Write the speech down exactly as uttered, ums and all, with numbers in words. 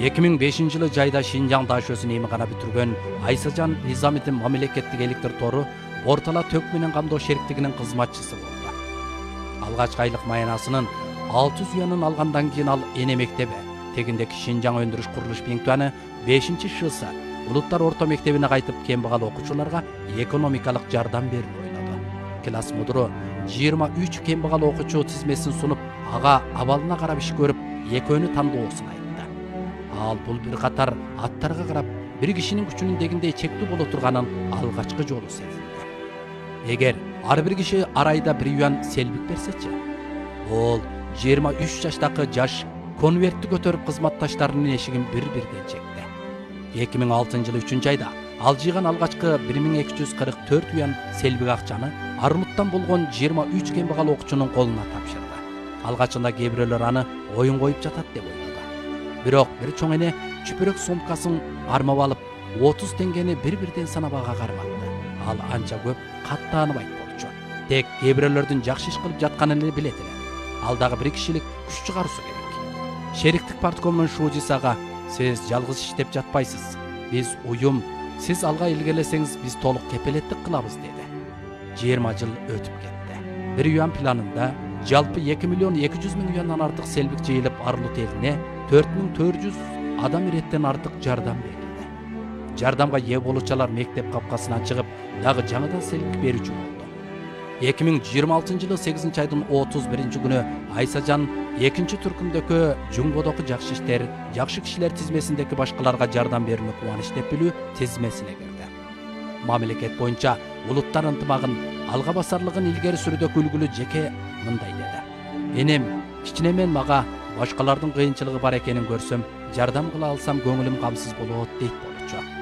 эки миң бешинчи жылы жайда Шинжаң дашөсүн эмгана бүтүргөн Айсажан Низамидин мамлекеттик электр тору Ортала Тök менен камдоо шериктигинин кызматчысы болду. Алгачкы айлык маянасынын алты жүз юанын алгандан кийин ал эне мектеби, тегиндеки Шинжаң өндүрүш курулуш биңтуаны бешинчи ШС Улуттар орто мектебине кайтып кембагал окуучуларга экономикалык жардам берүүнү ойлоду. Класс мудуру жыйырма үч кембагал окуучу тизмесин сунуп, ага абалына карап иш көрүп, экөөнү тандоосун айтты. Ал бул бир катар аттарга карап, бир кишинин күчүнүн дегиндей чектүү боло турганын алгачкы жолу сезилди. Эгер ар бир киши арайда бир юан селбик берсечи, ол жыйырма үч жаштагы жаш конвертти көтөрүп кызматташтарынын эшигин бир-бирден чекти. эки миң алтынчы жылы үчүнчү айда ал жыйган алгачкы бир миң эки жүз кырк төрт юан селбик акчаны Армуттан болгон жыйырма үч кембагал окуучунун колуна тапшырды. Алгачында кээ бирөөлөр аны оюн коюп жатат деп ойлоду. Бирок бир чоң эне чүпүрөк сумкасын армап алып, отуз теңгени бир-бирден санап ага карматты. Ал анча көп каттааныбайт болчу. Тек кээ бирөөлөрдүн жакшы иш кылып жатканын эле билет эле. Ал дагы бир кишилик күч чыгаруу керек. Шериктик парткомунун шуучусу ага: "Сиз жалгыз иштеп жатпайсыз. Биз уюм, сиз алга илгерилесеңиз биз толук кепилеттик кылабыз" деди. жыйырма жыл өтүп кетти. Бир юан планында жалпы эки миллион эки жүз миң юандан артык селбик жыйылып, Арлут элине төрт миң төрт жүз адам иреттен артык жардам берилди. Жардамга ээ болуучулар мектеп капкасынан чыгып, дагы жаңыдан селбик берүүчү болду. эки миң жыйырма алтынчы жылы сегизинчи айдын отуз биринчи күнү Айсажан экинчи түркүмдөгү жумбодогу жакшы иштер, жакшы кишилер тизмесиндеки башкаларга жардам берүүнү кубаныч деп билүү тизмесине кирди. Мамлекет боюнча улуттар ынтымагын, алга басарлыгын илгери сүрүүдөгү үлгүлүү жеке мындай деди: "Энем, кичинемен мага башкалардын кыйынчылыгы бар экенин көрсөм, жардам кыла алсам көңүлүм камсыз болот" дейт болчу.